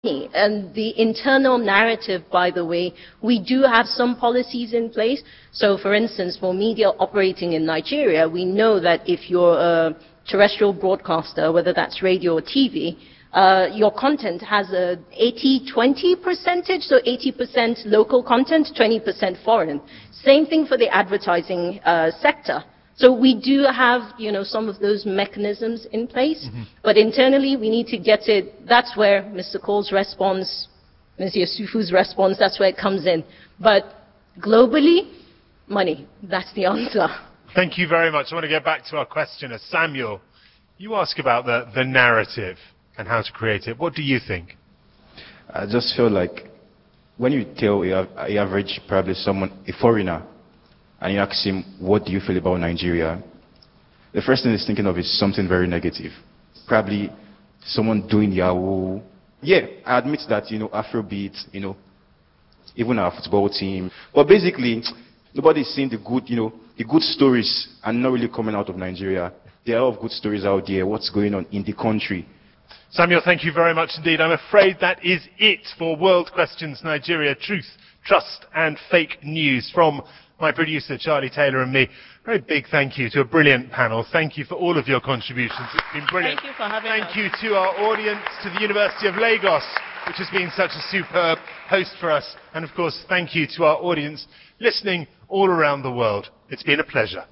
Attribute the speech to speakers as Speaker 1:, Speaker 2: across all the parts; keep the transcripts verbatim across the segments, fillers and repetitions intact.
Speaker 1: And the internal narrative, by the way, we do have some policies in place. So, for instance, for media operating in Nigeria, we know that if you're a terrestrial broadcaster, whether that's radio or T V, uh, your content has a eighty twenty percentage, so eighty percent local content, twenty percent foreign. Same thing for the advertising uh, sector. So we do have, you know, some of those mechanisms in place, mm-hmm. but internally we need to get it. That's where Mister Cole's response, Mister Sufu's response, that's where it comes in. But globally, money. That's the answer.
Speaker 2: Thank you very much. I want to get back to our questioner. Samuel, you ask about the, the narrative and how to create it. What do you think?
Speaker 3: I just feel like when you tell a, a average, probably someone, a foreigner, and you ask him, what do you feel about Nigeria? The first thing he's thinking of is something very negative. Probably someone doing Yahoo. Yeah, I admit that, you know, Afrobeat, you know, even our football team. But basically, nobody's seeing the good, you know, the good stories are not really coming out of Nigeria. There are a lot of good stories out there, what's going on in the country.
Speaker 2: Samuel, thank you very much indeed. I'm afraid that is it for World Questions Nigeria, Truth, Trust and Fake News from my producer, Charlie Taylor, and me. Very big thank you to a brilliant panel. Thank you for all of your contributions. It's been brilliant.
Speaker 1: Thank you for having
Speaker 2: Thank
Speaker 1: us.
Speaker 2: you to our audience, to the University of Lagos, which has been such a superb host for us. And of course, thank you to our audience listening all around the world. It's been a pleasure.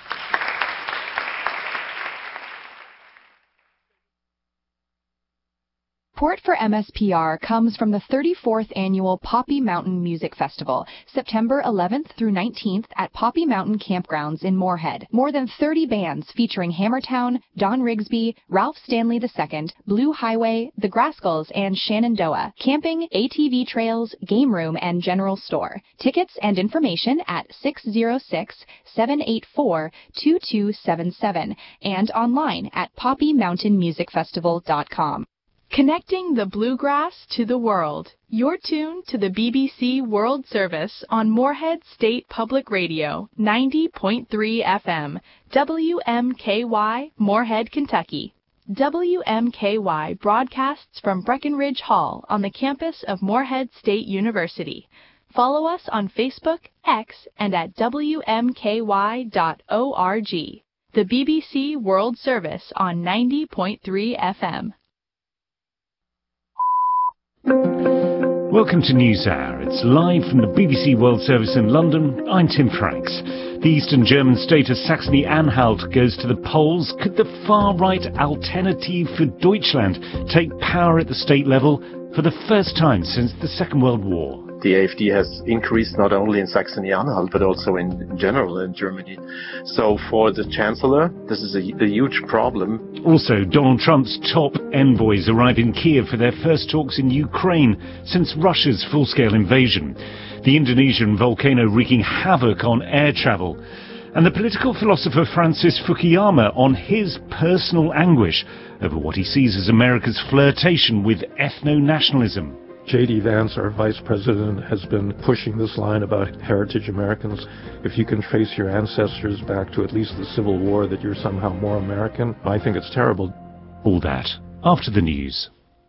Speaker 4: Support for M S P R comes from the thirty-fourth Annual Poppy Mountain Music Festival, September eleventh through nineteenth at Poppy Mountain Campgrounds in Moorhead. More than thirty bands featuring Hammertown, Don Rigsby, Ralph Stanley the Second, Blue Highway, The Grascals, and Shenandoah. Camping, A T V trails, game room, and general store. Tickets and information at six oh six, seven eight four, two two seven seven and online at poppy mountain music festival dot com. Connecting the bluegrass to the world. You're tuned to the B B C World Service on Moorhead State Public Radio, ninety point three F M, W M K Y, Moorhead, Kentucky. W M K Y broadcasts from Breckenridge Hall on the campus of Moorhead State University. Follow us on Facebook, X, and at w m k y dot org. The B B C World Service on ninety point three F M.
Speaker 5: Welcome to NewsHour. It's live from the B B C World Service in London. I'm Tim Franks. The Eastern German state of Saxony-Anhalt goes to the polls. Could the far-right Alternative für Deutschland take power at the state level for the first time since the Second World War?
Speaker 6: The A F D has increased not only in Saxony-Anhalt, but also in general in Germany. So for the Chancellor, this is a, a huge problem.
Speaker 5: Also, Donald Trump's top envoys arrive in Kiev for their first talks in Ukraine since Russia's full-scale invasion. The Indonesian volcano wreaking havoc on air travel. And the political philosopher Francis Fukuyama on his personal anguish over what he sees as America's flirtation with ethno-nationalism.
Speaker 7: J D Vance, our vice president, has been pushing this line about heritage Americans. If you can trace your ancestors back to at least the Civil War, that you're somehow more American, I think it's terrible.
Speaker 5: All that after the news.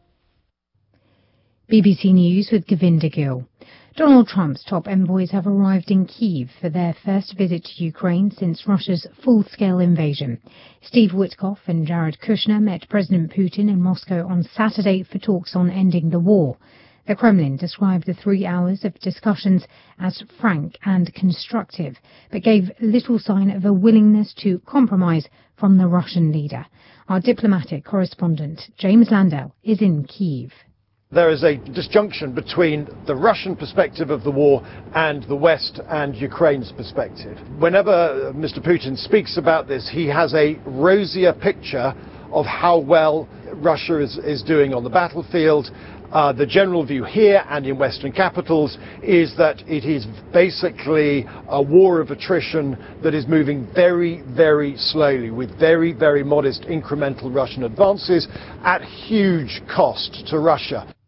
Speaker 8: B B C News with Govinda Gill. Donald Trump's top envoys have arrived in Kyiv for their first visit to Ukraine since Russia's full-scale invasion. Steve Witkoff and Jared Kushner met President Putin in Moscow on Saturday for talks on ending the war. The Kremlin described the three hours of discussions as frank and constructive, but gave little sign of a willingness to compromise from the Russian leader. Our diplomatic correspondent, James Landau, is in Kyiv.
Speaker 9: There is a disjunction between the Russian perspective of the war and the West and Ukraine's perspective. Whenever Mister Putin speaks about this, he has a rosier picture of how well Russia is, is doing on the battlefield. Uh, the general view here and in Western capitals is that it is basically a war of attrition that is moving very, very slowly with very, very modest incremental Russian advances at huge cost to Russia.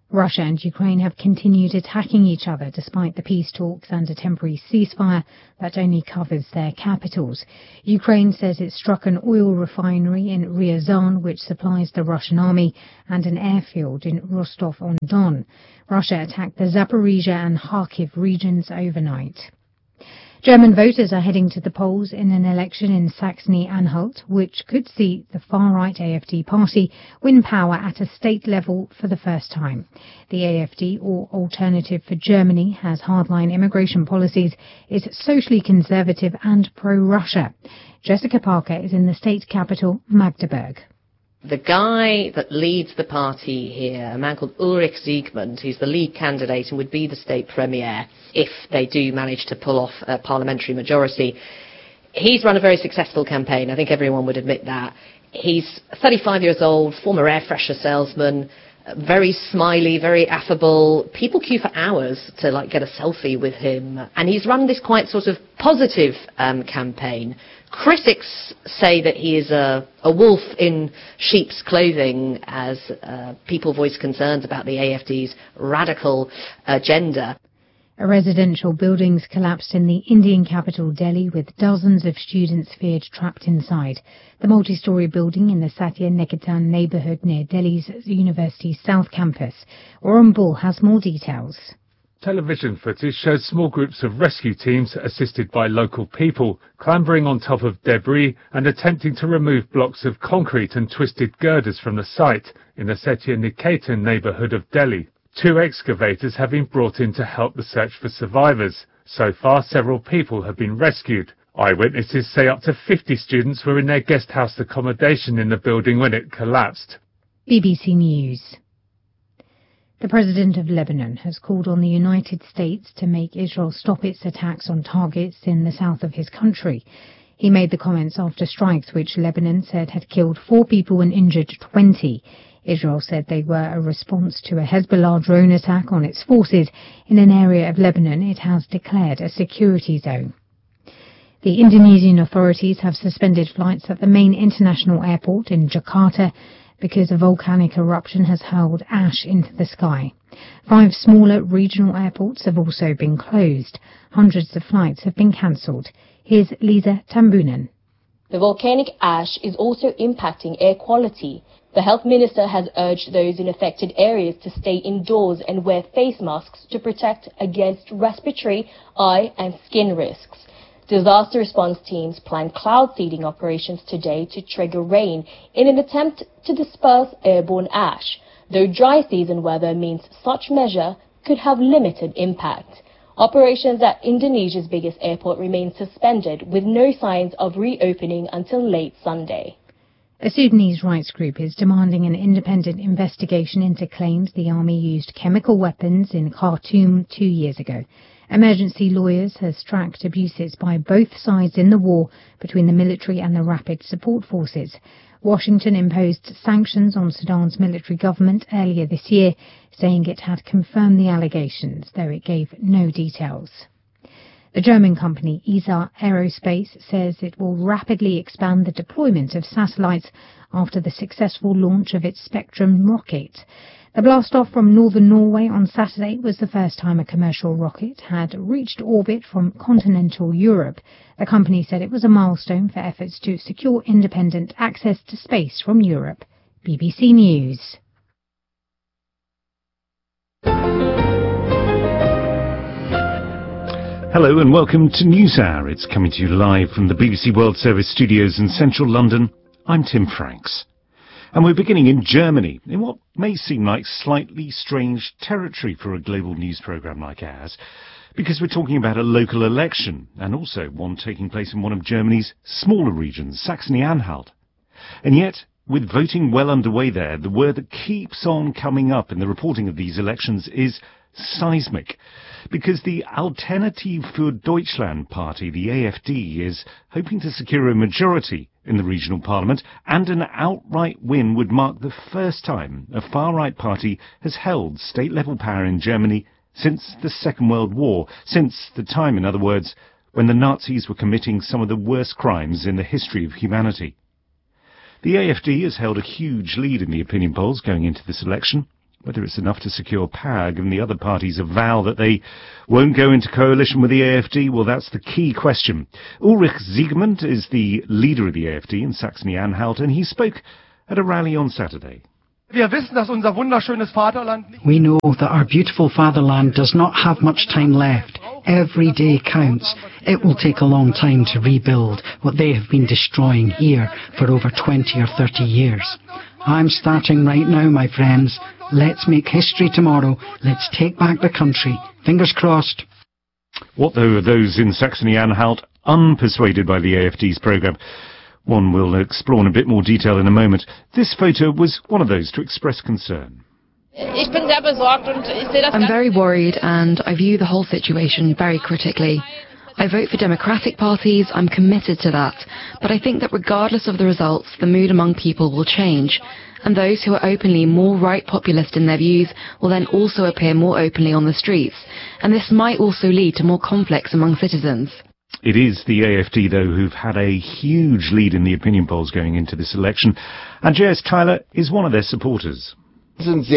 Speaker 8: Russia and Ukraine have continued attacking each other despite the peace talks and a temporary ceasefire that only covers their capitals. Ukraine says it struck an oil refinery in Ryazan, which supplies the Russian army, and an airfield in Rostov-on-Don. Russia attacked the Zaporizhia and Kharkiv regions overnight. German voters are heading to the polls in an election in Saxony-Anhalt, which could see the far-right A F D party win power at a state level for the first time. The A F D, or Alternative for Germany, has hardline immigration policies, is socially conservative and pro-Russia. Jessica Parker is in the state capital, Magdeburg.
Speaker 10: The guy that leads the party here, a man called Ulrich Siegmund, who's the lead candidate and would be the state premier if they do manage to pull off a parliamentary majority, he's run a very successful campaign. I think everyone would admit that. He's thirty-five years old, former air freshener salesman, very smiley, very affable. People queue for hours to like get a selfie with him. And he's run this quite sort of positive um, campaign. Critics say that he is a, a wolf in sheep's clothing as uh, people voice concerns about the A F D's radical agenda.
Speaker 8: A residential building's collapsed in the Indian capital Delhi, with dozens of students feared trapped inside. The multi-storey building in the Satya Niketan neighbourhood near Delhi's University South Campus. Warren Bull has more details.
Speaker 11: Television footage shows small groups of rescue teams, assisted by local people, clambering on top of debris and attempting to remove blocks of concrete and twisted girders from the site in the Satya Niketan neighbourhood of Delhi. Two excavators have been brought in to help the search for survivors. So far, several people have been rescued. Eyewitnesses say up to fifty students were in their guest house accommodation in the building when it collapsed.
Speaker 8: B B C News. The President of Lebanon has called on the United States to make Israel stop its attacks on targets in the south of his country. He made the comments after strikes which Lebanon said had killed four people and injured twenty. Israel said they were a response to a Hezbollah drone attack on its forces in an area of Lebanon it has declared a security zone. The Indonesian authorities have suspended flights at the main international airport in Jakarta because a volcanic eruption has hurled ash into the sky. Five smaller regional airports have also been closed. Hundreds of flights have been cancelled. Here's Lisa Tambunan.
Speaker 12: The volcanic ash is also impacting air quality. The health minister has urged those in affected areas to stay indoors and wear face masks to protect against respiratory, eye and skin risks. Disaster response teams plan cloud seeding operations today to trigger rain in an attempt to disperse airborne ash, though dry season weather means such measure could have limited impact. Operations at Indonesia's biggest airport remain suspended, with no signs of reopening until late Sunday.
Speaker 8: A Sudanese rights group is demanding an independent investigation into claims the army used chemical weapons in Khartoum two years ago. Emergency lawyers has tracked abuses by both sides in the war between the military and the Rapid Support Forces. Washington imposed sanctions on Sudan's military government earlier this year, saying it had confirmed the allegations, though it gave no details. The German company E S A Aerospace says it will rapidly expand the deployment of satellites after the successful launch of its Spectrum rocket. The blast-off from northern Norway on Saturday was the first time a commercial rocket had reached orbit from continental Europe. The company said it was a milestone for efforts to secure independent access to space from Europe. B B C News.
Speaker 5: Hello and welcome to NewsHour. It's coming to you live from the B B C World Service studios in central London. I'm Tim Franks. And we're beginning in Germany, in what may seem like slightly strange territory for a global news programme like ours, because we're talking about a local election, and also one taking place in one of Germany's smaller regions, Saxony-Anhalt. And yet, with voting well underway there, the word that keeps on coming up in the reporting of these elections is seismic, because the Alternative für Deutschland party, the A F D, is hoping to secure a majority in the regional parliament, and an outright win would mark the first time a far-right party has held state-level power in Germany since the Second World War, since the time, in other words, when the Nazis were committing some of the worst crimes in the history of humanity. The A F D has held a huge lead in the opinion polls going into this election. Whether it's enough to secure power, given the other parties avow that they won't go into coalition with the A F D, well, that's the key question. Ulrich Siegmund is the leader of the A F D in Saxony-Anhalt, and he spoke at a rally on Saturday.
Speaker 13: We know that our beautiful fatherland does not have much time left. Every day counts. It will take a long time to rebuild what they have been destroying here for over twenty or thirty years. I'm starting right now, my friends. Let's make history tomorrow. Let's take back the country. Fingers crossed.
Speaker 5: What, though, are those in Saxony-Anhalt unpersuaded by the A F D's programme? One will explore in a bit more detail in a moment. This photo was one of those to express concern.
Speaker 14: I'm very worried and I view the whole situation very critically. I vote for democratic parties, I'm committed to that, but I think that regardless of the results, the mood among people will change, and those who are openly more right populist in their views will then also appear more openly on the streets, and this might also lead to more conflicts among citizens.
Speaker 5: It is the A F D, though, who've had a huge lead in the opinion polls going into this election, and J S Tyler is one of their supporters.
Speaker 15: These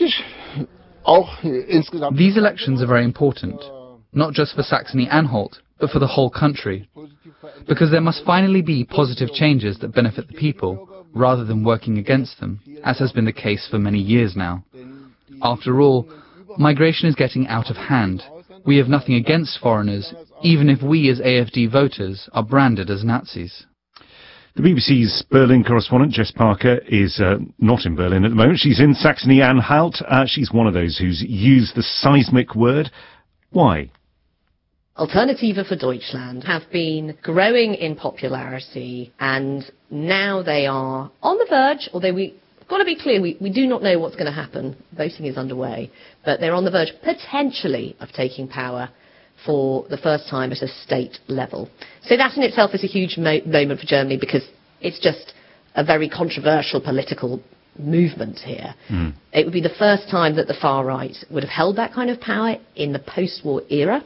Speaker 15: elections are very important, not just for Saxony-Anhalt, but for the whole country, because there must finally be positive changes that benefit the people, rather than working against them, as has been the case for many years now. After all, migration is getting out of hand. We have nothing against foreigners, even if we as A F D voters are branded as Nazis.
Speaker 5: The B B C's Berlin correspondent, Jess Parker, is uh, not in Berlin at the moment. She's in Saxony-Anhalt. Uh, she's one of those who's used the seismic word. Why?
Speaker 10: Alternative für Deutschland have been growing in popularity, and now they are on the verge, although we've got to be clear, we, we do not know what's going to happen. Voting is underway, but they're on the verge, potentially, of taking power for the first time at a state level. So that in itself is a huge mo- moment for Germany, because it's just a very controversial political movement here. Mm. It would be the first time that the far right would have held that kind of power in the post-war era.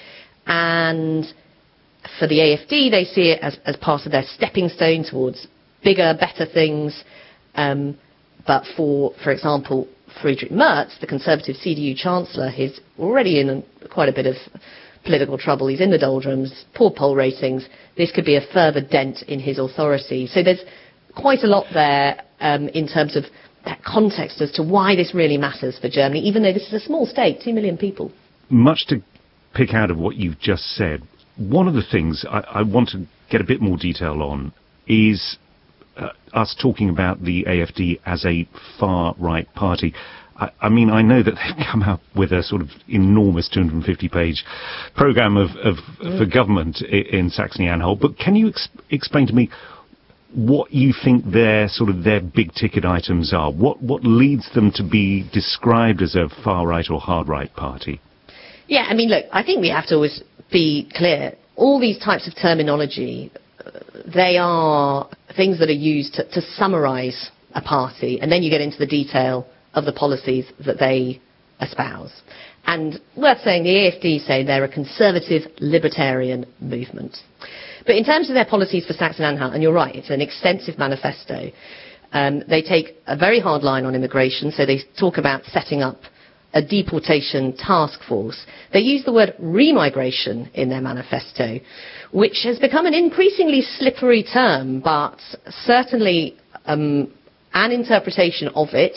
Speaker 10: And for the A F D, they see it as, as part of their stepping stone towards bigger, better things. Um, but for, for example, Friedrich Merz, the Conservative C D U Chancellor, he's already in a, quite a bit of political trouble. He's in the doldrums, poor poll ratings. This could be a further dent in his authority. So there's quite a lot there um, in terms of that context as to why this really matters for Germany, even though this is a small state, two million people.
Speaker 5: Much to pick out of what you've just said. One of the things I, I want to get a bit more detail on is uh, us talking about the A F D as a far-right party. I, I mean, I know that they've come up with a sort of enormous two hundred fifty page programme of, of mm. for government in, in Saxony-Anhalt, but can you ex- explain to me what you think their sort of their big-ticket items are? What what leads them to be described as a far-right or hard-right party?
Speaker 10: Yeah, I mean, look, I think we have to always be clear. All these types of terminology, uh, they are things that are used to, to summarise a party, and then you get into the detail of the policies that they espouse. And worth saying, the A F D say they're a conservative libertarian movement. But in terms of their policies for Saxony-Anhalt, and you're right, it's an extensive manifesto, um, they take a very hard line on immigration, so they talk about setting up a deportation task force. They use the word remigration in their manifesto, which has become an increasingly slippery term, but certainly um, an interpretation of it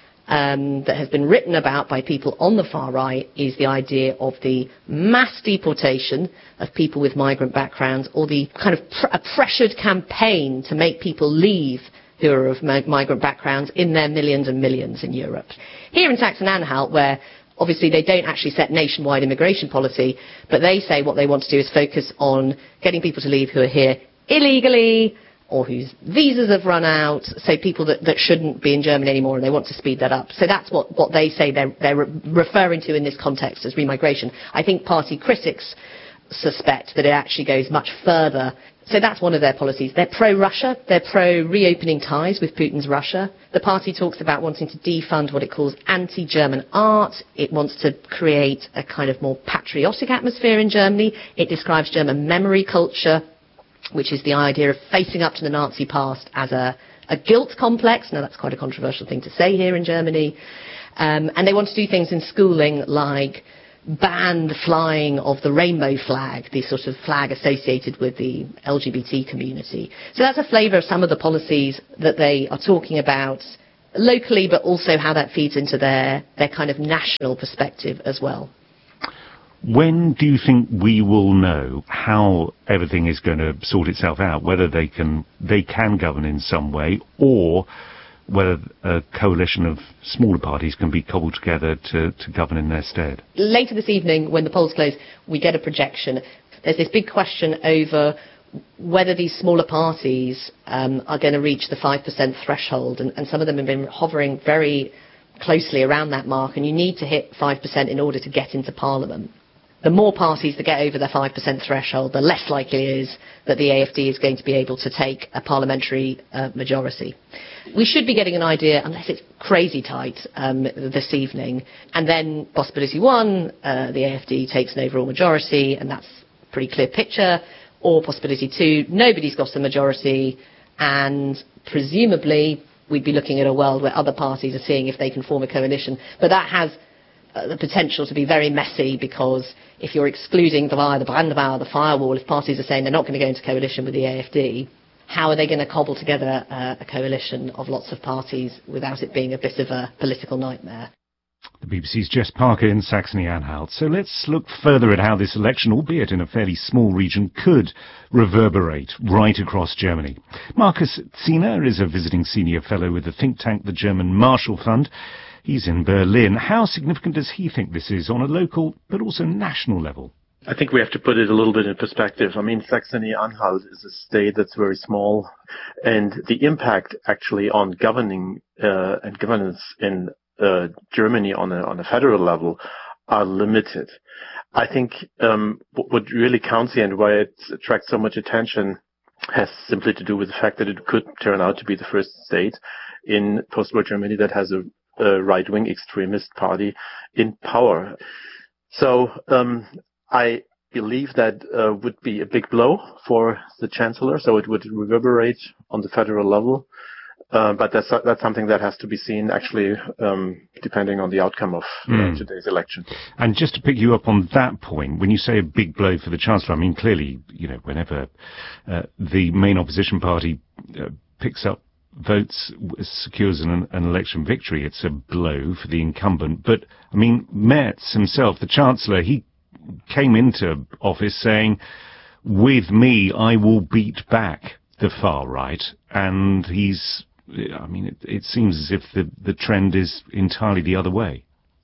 Speaker 10: um, that has been written about by people on the far right is the idea of the mass deportation of people with migrant backgrounds, or the kind of pr- a pressured campaign to make people leave who are of migrant backgrounds in their millions and millions in Europe. Here in Saxony-Anhalt, where obviously they don't actually set nationwide immigration policy, but they say what they want to do is focus on getting people to leave who are here illegally or whose visas have run out, so people that, that shouldn't be in Germany anymore, and they want to speed that up. So that's what, what they say they're, they're re- referring to in this context as remigration. I think party critics suspect that it actually goes much further. So that's one of their policies. They're pro-Russia. They're pro-reopening ties with Putin's Russia. The party talks about wanting to defund what it calls anti-German art. It wants to create a kind of more patriotic atmosphere in Germany. It describes German memory culture, which is the idea of facing up to the Nazi past as a, a guilt complex. Now, that's quite a controversial thing to say here in Germany. Um, and they want to do things in schooling like ban the flying of the rainbow flag, the sort of flag associated with the L G B T community. So that's a flavour of some of the policies that they are talking about locally, but also how that feeds into their, their kind of national perspective as well.
Speaker 5: When do you think we will know how everything is going to sort itself out, whether they can they can govern in some way, or whether a coalition of smaller parties can be cobbled together to, to govern in their stead?
Speaker 10: Later this evening, when the polls close, we get a projection. There's this big question over whether these smaller parties um, are going to reach the five percent threshold, and, and some of them have been hovering very closely around that mark, and you need to hit five percent in order to get into Parliament. The more parties that get over the five percent threshold, the less likely it is that the A F D is going to be able to take a parliamentary uh, majority. We should be getting an idea, unless it's crazy tight, um, this evening. And then possibility one, uh, the A F D takes an overall majority, and that's a pretty clear picture. Or possibility two, nobody's got a majority, and presumably we'd be looking at a world where other parties are seeing if they can form a coalition. But that has uh, the potential to be very messy, because if you're excluding via the Brandmauer, the firewall, if parties are saying they're not going to go into coalition with the A F D, how are they going to cobble together uh, a coalition of lots of parties without it being a bit of a political nightmare?
Speaker 5: The B B C's Jess Parker in Saxony-Anhalt. So let's look further at how this election, albeit in a fairly small region, could reverberate right across Germany. Markus Ziener is a visiting senior fellow with the think tank, the German Marshall Fund. He's in Berlin. How significant does he think this is on a local but also national level?
Speaker 6: I think we have to put it a little bit in perspective. I mean, Saxony-Anhalt is a state that's very small, and the impact actually on governing uh, and governance in uh, Germany on a on a federal level are limited. I think um, what really counts here and why it attracts so much attention has simply to do with the fact that it could turn out to be the first state in post-war Germany that has a, a right-wing extremist party in power. So um, I believe that uh, would be a big blow for the Chancellor, so it would reverberate on the federal level. Uh, but that's that's something that has to be seen, actually, um, depending on the outcome of uh, mm. today's election.
Speaker 5: And just to pick you up on that point, when you say a big blow for the Chancellor, I mean, clearly, you know, whenever uh, the main opposition party uh, picks up votes, secures an, an election victory, it's a blow for the incumbent. But, I mean, Merz himself, the Chancellor, he came into office saying, with me, I will beat back the far right, and he's, I mean, it, it seems as if the, the trend is entirely the other way.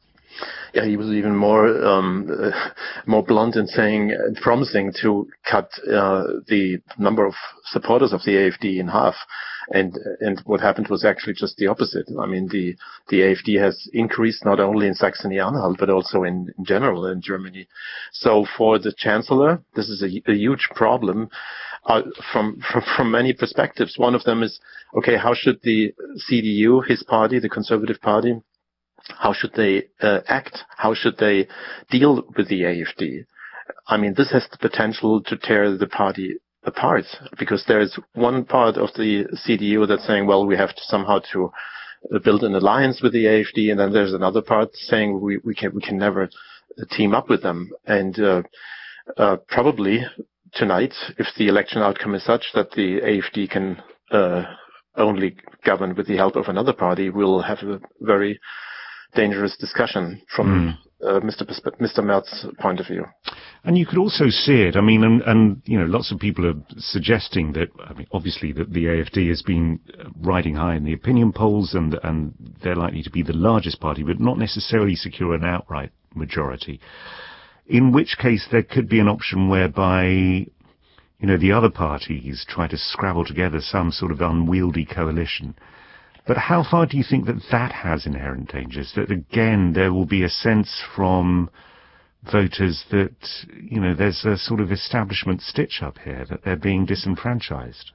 Speaker 6: Yeah, he was even more um, uh, more blunt in saying and promising to cut uh, the number of supporters of the A F D in half, and and what happened was actually just the opposite. I mean, the the A F D has increased not only in Saxony-Anhalt but also in, in general in Germany. So for the Chancellor, this is a, a huge problem uh, from, from from many perspectives. One of them is, okay, how should the C D U, his party, the Conservative Party, how should they uh, act? How should they deal with the A F D? I mean, this has the potential to tear the party apart, because there is one part of the C D U that's saying, well, we have to somehow to build an alliance with the A F D, and then there's another part saying we, we can we can never team up with them. And uh, uh, probably tonight, if the election outcome is such that the A F D can uh, only govern with the help of another party, we'll have a very dangerous discussion from mm. uh, Mister Perspe- Mister Merz's point of view.
Speaker 5: And you could also see it, I mean, and, and, you know, lots of people are suggesting that, I mean, obviously that the A F D has been riding high in the opinion polls, and, and they're likely to be the largest party, but not necessarily secure an outright majority. In which case there could be an option whereby, you know, the other parties try to scrabble together some sort of unwieldy coalition. But how far do you think that that has inherent dangers? That, again, there will be a sense from voters that, you know, there's a sort of establishment stitch-up here, that they're being disenfranchised?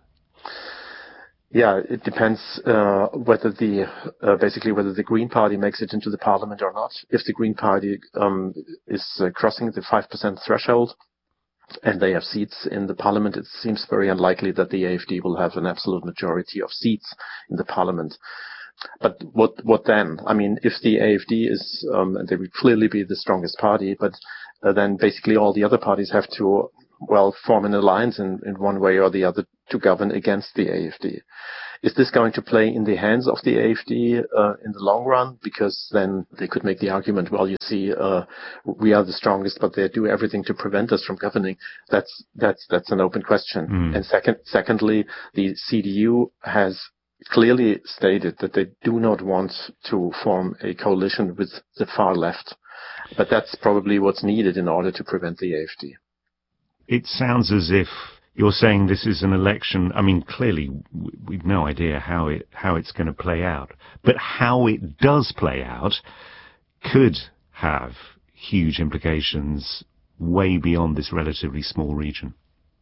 Speaker 6: Yeah, it depends uh, whether the, uh, basically whether the Green Party makes it into the parliament or not. If the Green Party um, is uh, crossing the five percent threshold, and they have seats in the parliament, it seems very unlikely that the A F D will have an absolute majority of seats in the parliament. but what what then? I mean, if the A F D is, um, and they would clearly be the strongest party, but uh, then basically all the other parties have to, well, form an alliance in, in one way or the other to govern against the A F D. Is this going to play in the hands of the A F D uh, in the long run? Because then they could make the argument, well, you see, uh, we are the strongest, but they do everything to prevent us from governing. That's that's that's an open question. Mm. And second, secondly, the C D U has clearly stated that they do not want to form a coalition with the far left, but that's probably what's needed in order to prevent the A F D.
Speaker 5: It sounds as if you're saying this is an election. I mean, clearly, we've no idea how it how it's going to play out. But how it does play out could have huge implications way beyond this relatively small region.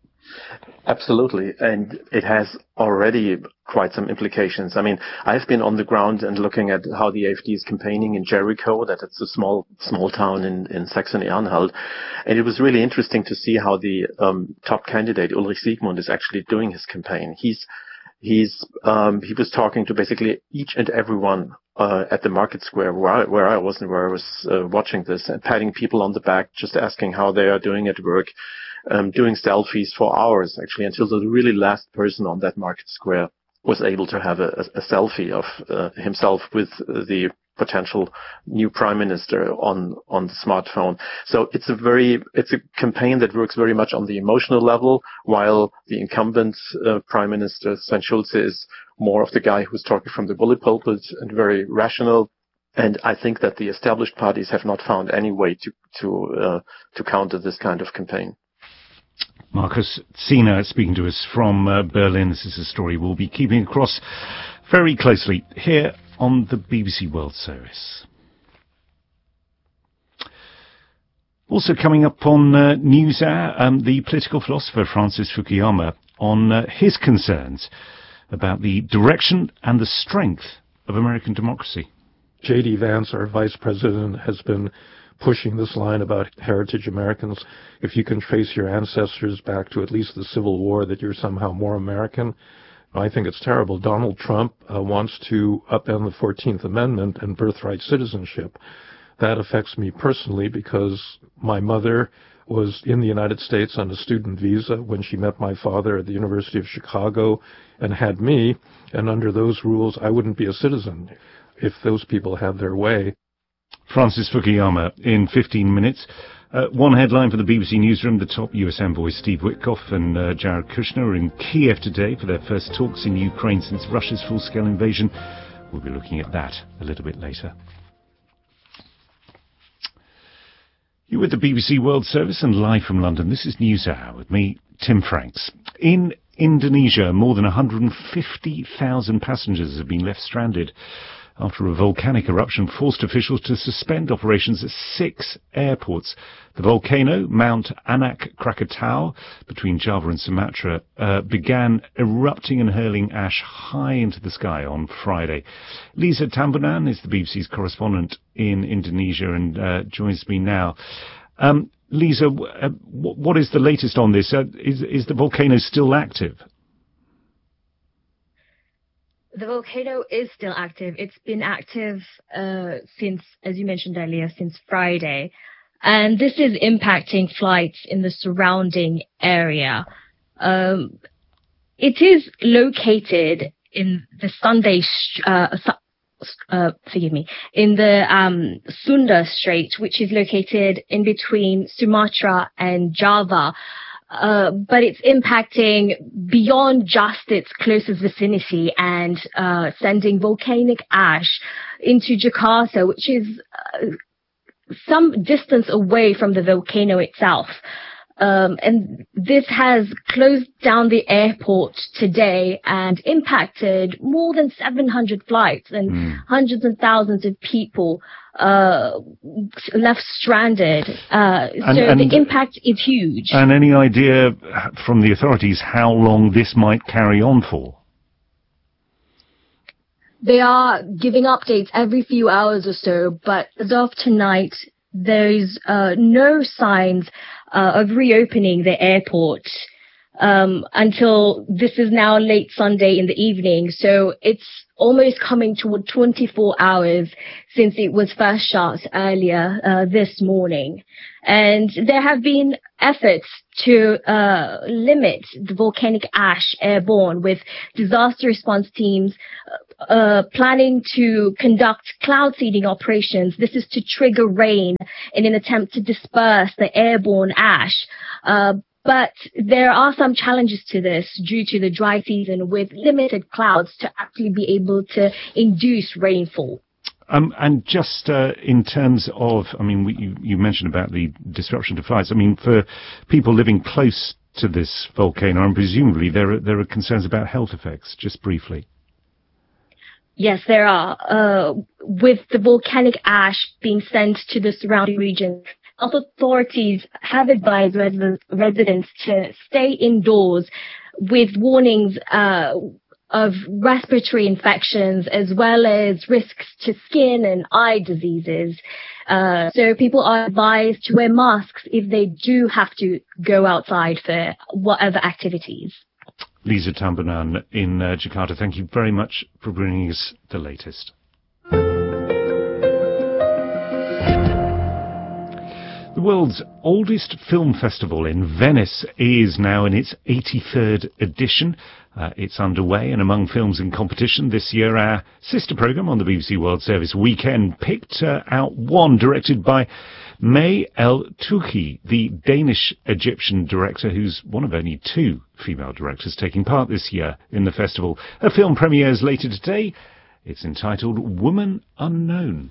Speaker 6: Absolutely, and it has already quite some implications. I mean, I've been on the ground and looking at how the A F D is campaigning in Jericho, that it's a small small town in, in Saxony-Anhalt, and it was really interesting to see how the um, top candidate, Ulrich Siegmund, is actually doing his campaign. He's he's um, he was talking to basically each and everyone uh, at the market square where I, where I was and where I was uh, watching this, and patting people on the back, just asking how they are doing at work. Um, doing selfies for hours, actually, until the really last person on that market square was able to have a, a, a selfie of uh, himself with uh, the potential new prime minister on on the smartphone. So it's a very it's a campaign that works very much on the emotional level, while the incumbent uh, prime minister Sven Schulze is more of the guy who's talking from the bully pulpit and very rational. And I think that the established parties have not found any way to to uh, to counter this kind of campaign.
Speaker 5: Markus Zehner speaking to us from uh, Berlin. This is a story we'll be keeping across very closely here on the B B C World Service. Also coming up on uh, NewsHour, um, the political philosopher Francis Fukuyama on uh, his concerns about the direction and the strength of American democracy.
Speaker 7: J D Vance, our vice president, has been pushing this line about heritage Americans. If you can trace your ancestors back to at least the Civil War, that you're somehow more American. I think it's terrible. Donald Trump uh, wants to upend the fourteenth Amendment and birthright citizenship. That affects me personally because my mother was in the United States on a student visa when she met my father at the University of Chicago and had me, and under those rules I wouldn't be a citizen if those people had their way.
Speaker 5: Francis Fukuyama in fifteen minutes. Uh, one headline for the B B C Newsroom. The top U S envoys Steve Witkoff and uh, Jared Kushner are in Kiev today for their first talks in Ukraine since Russia's full-scale invasion. We'll be looking at that a little bit later. You're with the B B C World Service and live from London. This is NewsHour with me, Tim Franks. In Indonesia, more than one hundred fifty thousand passengers have been left stranded after a volcanic eruption forced officials to suspend operations at six airports. The volcano, Mount Anak Krakatau, between Java and Sumatra, uh, began erupting and hurling ash high into the sky on Friday. Lisa Tambunan is the B B C's correspondent in Indonesia and uh, joins me now. Um, Lisa, uh, what is the latest on this? Uh, is, is the volcano still active?
Speaker 12: The volcano is still active. It's been active uh, since, as you mentioned earlier, since Friday. And this is impacting flights in the surrounding area. Um, it is located in the Sunday, uh, uh, forgive me, in the um, Sunda Strait, which is located in between Sumatra and Java. Uh, but it's impacting beyond just its closest vicinity and uh, sending volcanic ash into Jakarta, which is uh, some distance away from the volcano itself. Um, and this has closed down the airport today and impacted more than seven hundred flights and mm. hundreds of thousands of people uh, left stranded. Uh,
Speaker 5: and,
Speaker 12: so
Speaker 5: and,
Speaker 12: the impact is huge.
Speaker 5: And any idea from the authorities how long this might carry on for?
Speaker 12: They are giving updates every few hours or so, but as of tonight, there's uh, no signs uh, of reopening the airport. um, until this is now late Sunday in the evening. So it's almost coming toward twenty-four hours since it was first shot earlier uh, this morning. And there have been efforts to uh, limit the volcanic ash airborne, with disaster response teams uh, planning to conduct cloud seeding operations. This is to trigger rain in an attempt to disperse the airborne ash. Uh, But there are some challenges to this due to the dry season, with limited clouds to actually be able to induce rainfall.
Speaker 5: Um, and just uh, in terms of, I mean, we, you, you mentioned about the disruption to flights. I mean, for people living close to this volcano, and presumably there are, there are concerns about health effects, just briefly.
Speaker 12: Yes, there are. Uh, with the volcanic ash being sent to the surrounding region, health authorities have advised res- residents to stay indoors, with warnings uh, of respiratory infections as well as risks to skin and eye diseases. Uh, so people are advised to wear masks if they do have to go outside for whatever activities.
Speaker 5: Lisa Tambunan in uh, Jakarta, thank you very much for bringing us the latest. The world's oldest film festival in Venice is now in its eighty-third edition. Uh, it's underway, and among films in competition this year, our sister programme on the B B C World Service Weekend picked uh, out one directed by May El-Touhi, the Danish-Egyptian director who's one of only two female directors taking part this year in the festival. Her film premieres later today. It's entitled Woman Unknown.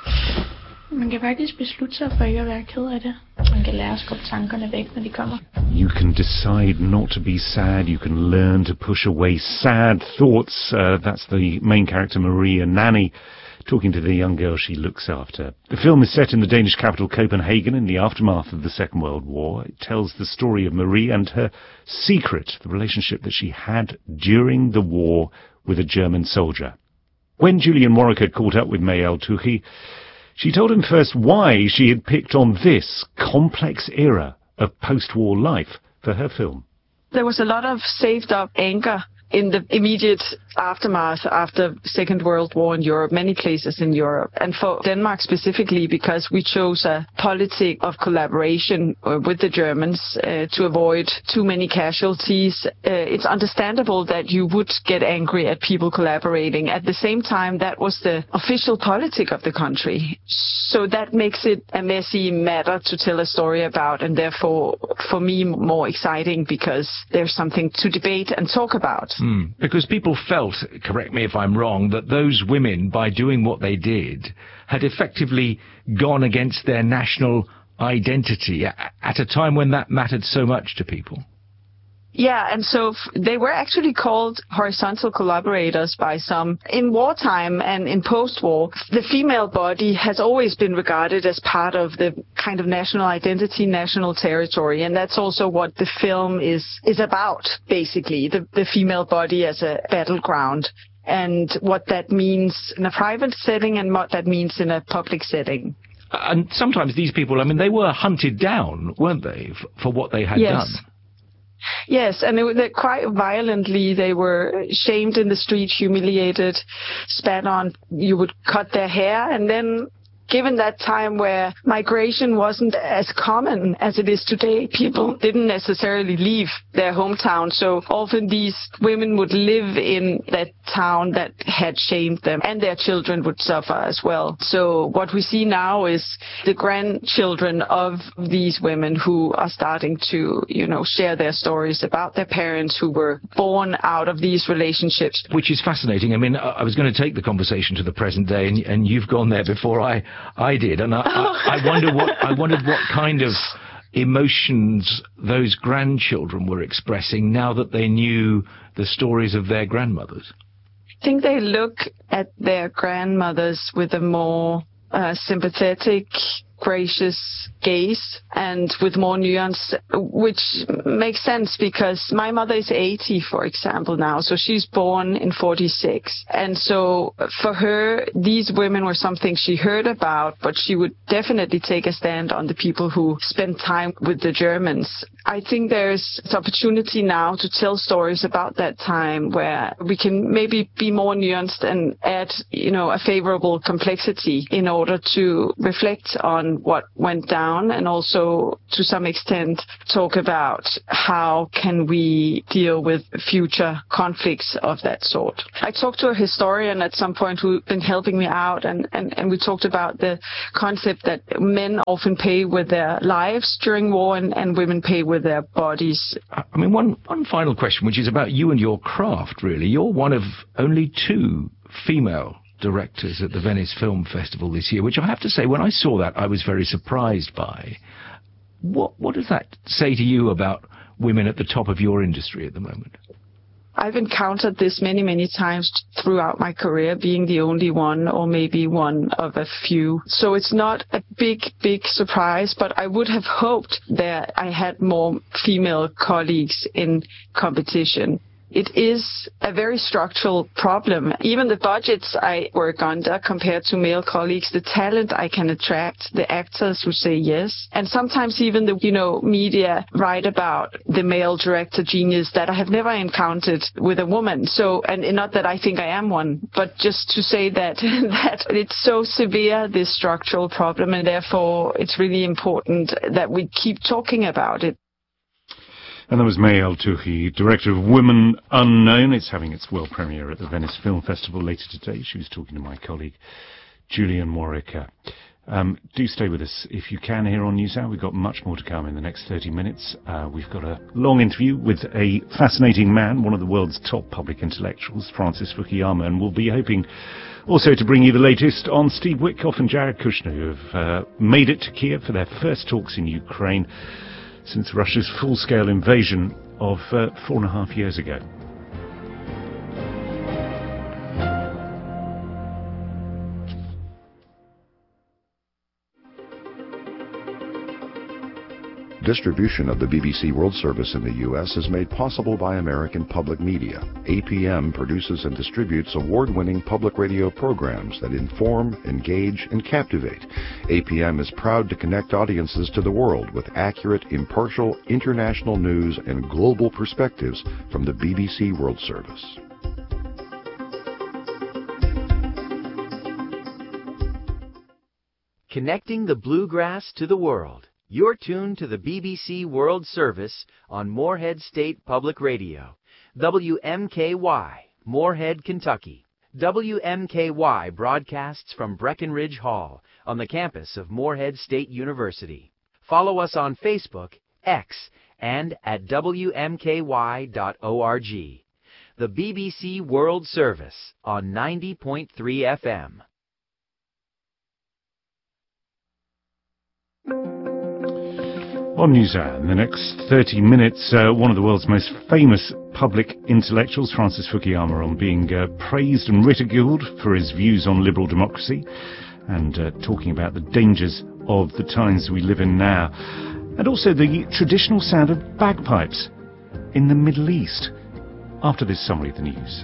Speaker 16: Man kan faktisk beslutte sig for ikke at være ked af det. Man kan lære at skubbe tankerne væk, når de kommer.
Speaker 5: You can decide not to be sad. You can learn to push away sad thoughts. Uh, that's the main character, Maria Nanny, talking to the young girl she looks after. The film is set in the Danish capital Copenhagen in the aftermath of the Second World War. It tells the story of Marie and her secret, the relationship that she had during the war with a German soldier. When Julian Warwick had caught up with May El-Touhi, she told him first why she had picked on this complex era of post-war life for her film.
Speaker 17: There was a lot of saved-up anger in the immediate aftermath after Second World War in Europe, many places in Europe. And for Denmark specifically, because we chose a policy of collaboration with the Germans uh, to avoid too many casualties, uh, it's understandable that you would get angry at people collaborating. At the same time, that was the official politic of the country. So that makes it a messy matter to tell a story about, and therefore, for me, more exciting because there's something to debate and talk about.
Speaker 18: Mm, because people felt, correct me if I'm wrong, that those women, by doing what they did, had effectively gone against their national identity at a time when that mattered so much to people.
Speaker 17: Yeah, and so f- they were actually called horizontal collaborators by some. In wartime and in post-war, the female body has always been regarded as part of the kind of national identity, national territory, and that's also what the film is is about, basically, the, the female body as a battleground, and what that means in a private setting and what that means in a public setting.
Speaker 18: And sometimes these people, I mean, they were hunted down, weren't they, f- for what they had
Speaker 17: yes.
Speaker 18: done?
Speaker 17: Yes, and it, they, quite violently, they were shamed in the street, humiliated, spat on. You would cut their hair, and then, given that time where migration wasn't as common as it is today, people didn't necessarily leave their hometown. So often these women would live in that town that had shamed them, and their children would suffer as well. So what we see now is the grandchildren of these women who are starting to, you know, share their stories about their parents who were born out of these relationships.
Speaker 18: Which is fascinating. I mean, I was going to take the conversation to the present day, and, and you've gone there before I I did, and I, I, I wonder what I wondered what kind of emotions those grandchildren were expressing now that they knew the stories of their grandmothers.
Speaker 17: I think they look at their grandmothers with a more uh, sympathetic, gracious gaze and with more nuance, which makes sense because my mother is eighty, for example, now, so she's born in forty-six. And so for her, these women were something she heard about, but she would definitely take a stand on the people who spent time with the Germans. I think there's an opportunity now to tell stories about that time where we can maybe be more nuanced and add, you know, a favorable complexity in order to reflect on what went down and also to some extent talk about how can we deal with future conflicts of that sort. I talked to a historian at some point who's been helping me out and, and, and we talked about the concept that men often pay with their lives during war and, and women pay with their bodies.
Speaker 18: I mean, one, one final question, which is about you and your craft, really. You're one of only two female directors at the Venice Film Festival this year, which I have to say, when I saw that, I was very surprised by. What, what does that say to you about women at the top of your industry at the moment?
Speaker 17: I've encountered this many, many times throughout my career, being the only one or maybe one of a few. So it's not a big, big surprise, but I would have hoped that I had more female colleagues in competition. It is a very structural problem. Even the budgets I work under compared to male colleagues, the talent I can attract, the actors who say yes, and sometimes even the, you know, media write about the male director genius that I have never encountered with a woman. So, and not that I think I am one, but just to say that, that it's so severe, this structural problem, and therefore it's really important that we keep talking about it.
Speaker 5: And that was May El-Touhi, director of Women Unknown. It's having its world premiere at the Venice Film Festival later today. She was talking to my colleague, Julian Morica. Um, do stay with us if you can here on NewsHour. We've got much more to come in the next thirty minutes. Uh, we've got a long interview with a fascinating man, one of the world's top public intellectuals, Francis Fukuyama, and we'll be hoping also to bring you the latest on Steve Witkoff and Jared Kushner, who have uh, made it to Kiev for their first talks in Ukraine since Russia's full-scale invasion of uh, four and a half years ago.
Speaker 19: Distribution of the B B C World Service in the U S is made possible by American Public Media. A P M produces and distributes award-winning public radio programs that inform, engage, and captivate. A P M is proud to connect audiences to the world with accurate, impartial, international news and global perspectives from the B B C World Service.
Speaker 20: Connecting the bluegrass to the world. You're tuned to the B B C World Service on Morehead State Public Radio. W M K Y, Morehead, Kentucky. W M K Y broadcasts from Breckenridge Hall on the campus of Morehead State University. Follow us on Facebook, X, and at W M K Y dot org. The B B C World Service on ninety point three F M.
Speaker 5: On NewsHour, in the next thirty minutes, uh, one of the world's most famous public intellectuals, Francis Fukuyama, on being uh, praised and ridiculed for his views on liberal democracy, and uh, talking about the dangers of the times we live in now, and also the traditional sound of bagpipes in the Middle East. After this summary of the news.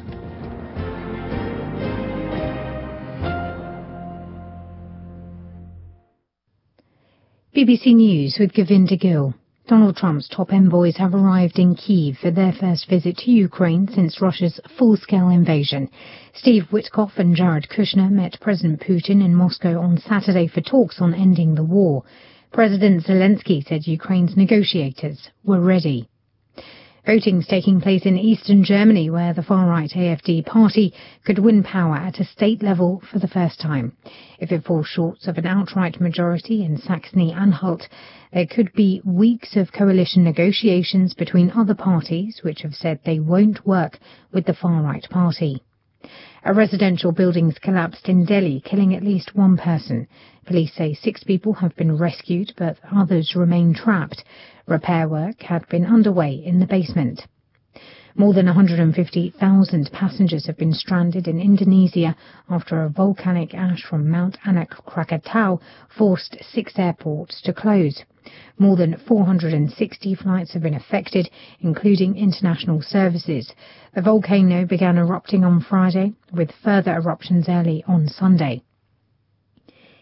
Speaker 8: B B C News with Govinda Gill. Donald Trump's top envoys have arrived in Kyiv for their first visit to Ukraine since Russia's full-scale invasion. Steve Witkoff and Jared Kushner met President Putin in Moscow on Saturday for talks on ending the war. President Zelensky said Ukraine's negotiators were ready. Voting's taking place in eastern Germany, where the far-right A F D party could win power at a state level for the first time. If it falls short of an outright majority in Saxony-Anhalt, there could be weeks of coalition negotiations between other parties, which have said they won't work with the far-right party. A residential building's collapsed in Delhi, killing at least one person. Police say six people have been rescued, but others remain trapped. Repair work had been underway in the basement. More than one hundred fifty thousand passengers have been stranded in Indonesia after a volcanic ash from Mount Anak Krakatau forced six airports to close. More than four hundred sixty flights have been affected, including international services. The volcano began erupting on Friday, with further eruptions early on Sunday.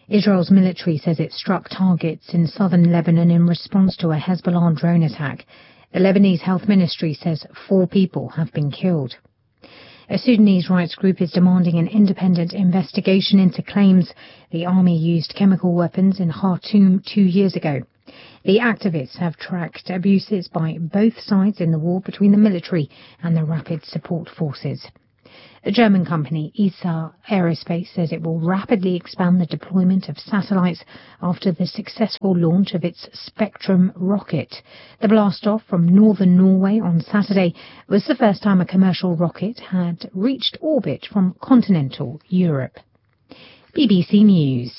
Speaker 8: Israel's military says it struck targets in southern Lebanon in response to a Hezbollah drone attack. The Lebanese Health Ministry says four people have been killed. A Sudanese rights group is demanding an independent investigation into claims the army used chemical weapons in Khartoum two years ago. The activists have tracked abuses by both sides in the war between the military and the Rapid Support Forces. The German company E S A Aerospace says it will rapidly expand the deployment of satellites after the successful launch of its Spectrum rocket. The blast-off from northern Norway on Saturday was the first time a commercial rocket had reached orbit from continental Europe. B B C News.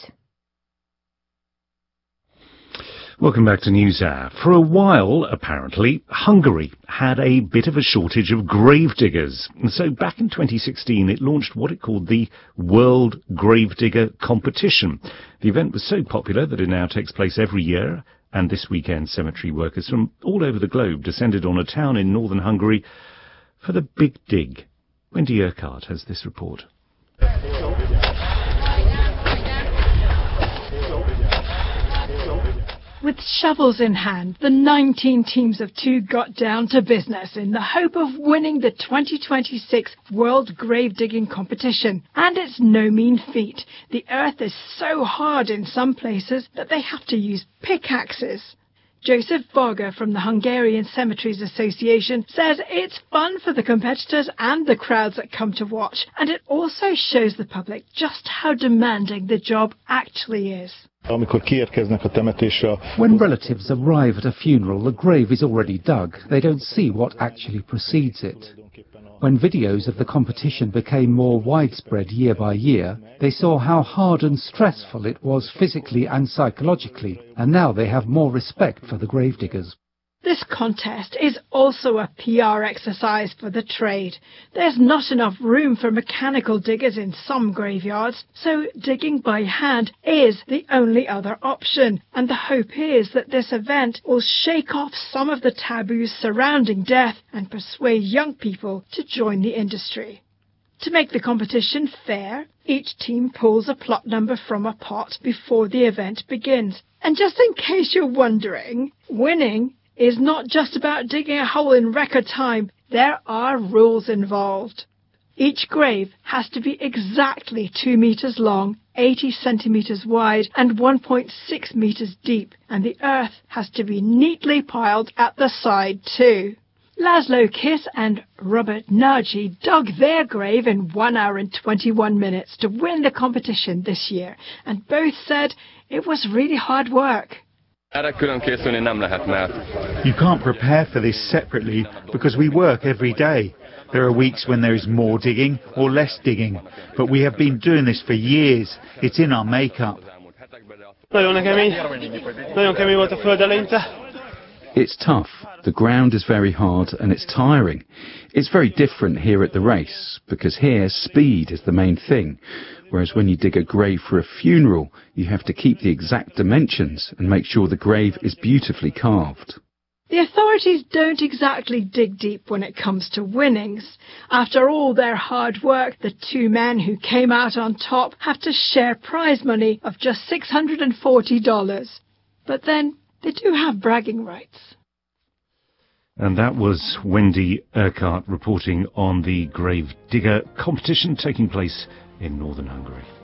Speaker 5: Welcome back to NewsHour. For a while, apparently, Hungary had a bit of a shortage of gravediggers. And so back in twenty sixteen, it launched what it called the World Gravedigger Competition. The event was so popular that it now takes place every year, and this weekend cemetery workers from all over the globe descended on a town in northern Hungary for the Big Dig. Wendy Urquhart has this report.
Speaker 21: With shovels in hand, the nineteen teams of two got down to business in the hope of winning the twenty twenty-six World Grave Digging Competition. And it's no mean feat. The earth is so hard in some places that they have to use pickaxes. Joseph Varga from the Hungarian Cemeteries Association says it's fun for the competitors and the crowds that come to watch, and it also shows the public just how demanding the job actually is.
Speaker 22: When relatives arrive at a funeral, the grave is already dug. They don't see what actually precedes it. When videos of the competition became more widespread year by year, they saw how hard and stressful it was physically and psychologically, and now they have more respect for the gravediggers.
Speaker 21: This contest is also a P R exercise for the trade. There's not enough room for mechanical diggers in some graveyards, so digging by hand is the only other option. And the hope is that this event will shake off some of the taboos surrounding death and persuade young people to join the industry. To make the competition fair, each team pulls a plot number from a pot before the event begins. And just in case you're wondering, winning is not just about digging a hole in record time. There are rules involved. Each grave has to be exactly two meters long, eighty centimeters wide, and one point six meters deep, and the earth has to be neatly piled at the side too. Laszlo Kiss and Robert Nagy dug their grave in one hour and twenty-one minutes to win the competition this year, and both said it was really hard work.
Speaker 23: You can't prepare for this separately because we work every day. There are weeks when there is more digging or less digging, but we have been doing this for years. It's in our makeup.
Speaker 24: It's tough. The ground is very hard and it's tiring. It's very different here at the race because here speed is the main thing. Whereas when you dig a grave for a funeral, you have to keep the exact dimensions and make sure the grave is beautifully carved.
Speaker 21: The authorities don't exactly dig deep when it comes to winnings. After all their hard work, the two men who came out on top have to share prize money of just six hundred forty dollars. But then they do have bragging rights.
Speaker 5: And that was Wendy Urquhart reporting on the Grave Digger competition taking place in northern Hungary.